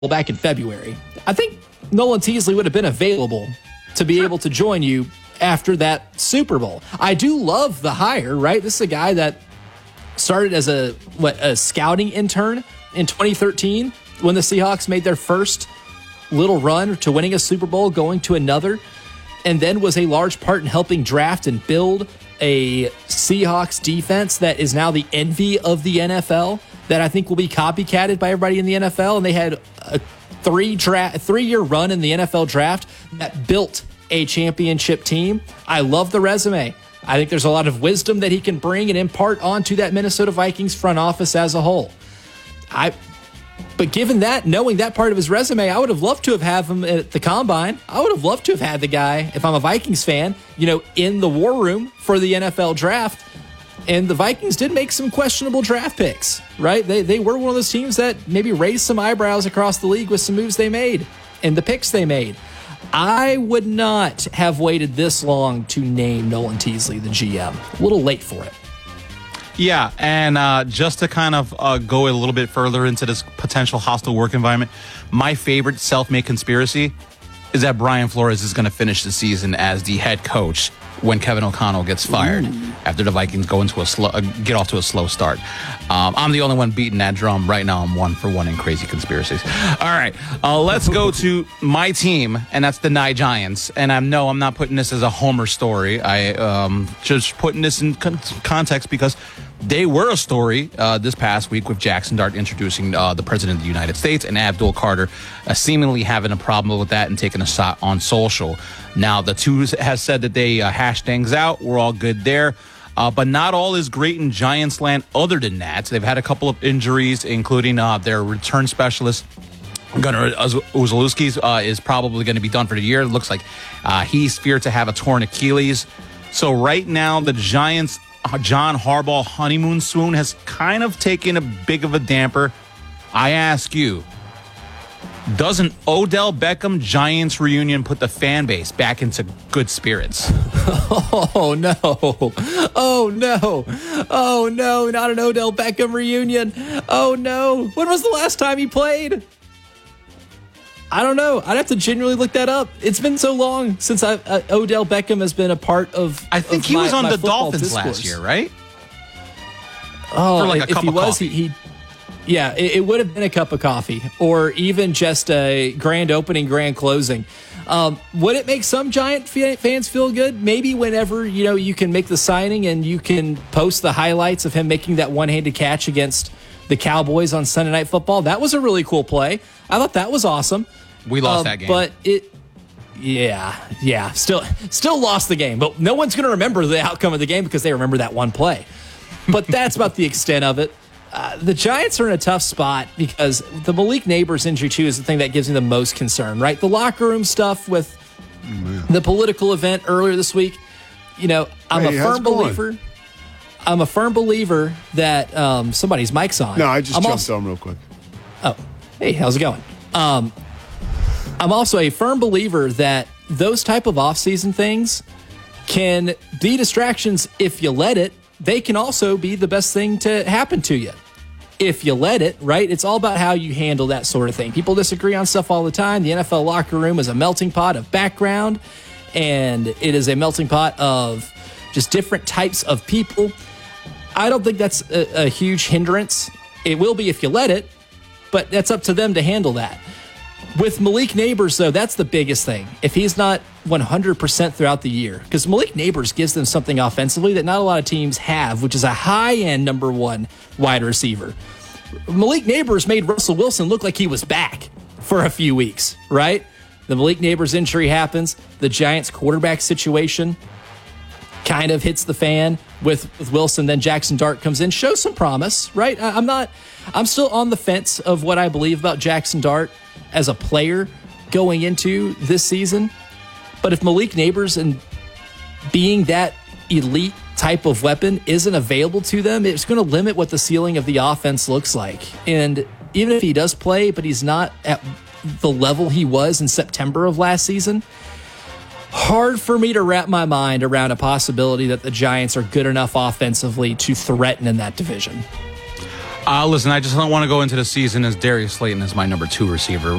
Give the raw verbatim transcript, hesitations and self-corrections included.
back in February. I think Nolan Teasley would have been available to be able to join you after that Super Bowl. I do love the hire, right? This is a guy that started as a what a scouting intern in twenty thirteen when the Seahawks made their first little run to winning a Super Bowl, going to another, and then was a large part in helping draft and build a Seahawks defense that is now the envy of the N F L, that I think will be copycatted by everybody in the N F L. And they had a three dra- three-year run in the N F L draft that built a championship team. I love the resume. I think there's a lot of wisdom that he can bring and impart onto that Minnesota Vikings front office as a whole. I, but given that, knowing that part of his resume, I would have loved to have had him at the Combine. I would have loved to have had the guy, if I'm a Vikings fan, you know, in the war room for the N F L draft. And the Vikings did make some questionable draft picks, right? They they were one of those teams that maybe raised some eyebrows across the league with some moves they made and the picks they made. I would not have waited this long to name Nolan Teasley the G M. A little late for it. Yeah, and uh, just to kind of uh, go a little bit further into this potential hostile work environment, my favorite self-made conspiracy is that Brian Flores is going to finish the season as the head coach when Kevin O'Connell gets fired. Ooh. After the Vikings go into a slow, uh, get off to a slow start. Um, I'm the only one beating that drum right now. I'm one for one in crazy conspiracies. All right, uh, let's go to my team, and that's the Nye Giants. And I know I'm not putting this as a homer story. I um, just putting this in con- context because they were a story uh, this past week with Jackson Dart introducing uh, the President of the United States and Abdul Carter uh, seemingly having a problem with that and taking a shot on social. Now, the two has said that they uh, hashed things out. We're all good there. Uh, but not all is great in Giants land other than that. They've had a couple of injuries, including uh, their return specialist, Gunnar Uzalewski, uh, is probably going to be done for the year. It looks like uh, he's feared to have a torn Achilles. So right now, the Giants' John Harbaugh honeymoon swoon has kind of taken a big of a damper. I ask you, doesn't Odell Beckham Giants reunion put the fan base back into good spirits? Oh, no. Oh, no. Oh, no. Not an Odell Beckham reunion. Oh, no. When was the last time he played? I don't know. I'd have to genuinely look that up. It's been so long since I, uh, Odell Beckham has been a part of I think of he my, was on the Dolphins discourse. last year, right? Oh, For like a if cup he of was, coffee. he... he Yeah, it, it would have been a cup of coffee or even just a grand opening, grand closing. Um, would it make some Giant f- fans feel good? Maybe whenever, you know, you can make the signing and you can post the highlights of him making that one-handed catch against the Cowboys on Sunday Night Football. That was a really cool play. I thought that was awesome. We lost um, that game. But it... Yeah, yeah, still still lost the game. But no one's going to remember the outcome of the game because they remember that one play. But that's about the extent of it. Uh, the Giants are in a tough spot because the Malik Neighbors injury, too, is the thing that gives me the most concern, right? The locker room stuff with oh, the political event earlier this week. You know, I'm hey, a firm believer. I'm a firm believer that um, somebody's mic's on. No, I just I'm jumped also, on real quick. Oh, hey, how's it going? Um, I'm also a firm believer that those type of off-season things can be distractions if you let it. They can also be the best thing to happen to you if you let it, right? It's all about how you handle that sort of thing. People disagree on stuff all the time. The N F L locker room is a melting pot of background, and it is a melting pot of just different types of people. I don't think that's a, a huge hindrance. It will be if you let it, but that's up to them to handle that. With Malik Neighbors, though, that's the biggest thing. If he's not one hundred percent throughout the year, because Malik Neighbors gives them something offensively that not a lot of teams have, which is a high-end number one wide receiver. Malik Neighbors made Russell Wilson look like he was back for a few weeks, right? The Malik Neighbors injury happens. The Giants quarterback situation kind of hits the fan with, with Wilson. Then Jackson Dart comes in, shows some promise, right? I, I'm not, I'm still on the fence of what I believe about Jackson Dart as a player going into this season. But if Malik Neighbors and being that elite type of weapon isn't available to them, it's going to limit what the ceiling of the offense looks like. And even if he does play, but he's not at the level he was in September of last season, hard for me to wrap my mind around a possibility that the Giants are good enough offensively to threaten in that division. Uh, listen, I just don't want to go into the season as Darius Slayton as my number two receiver.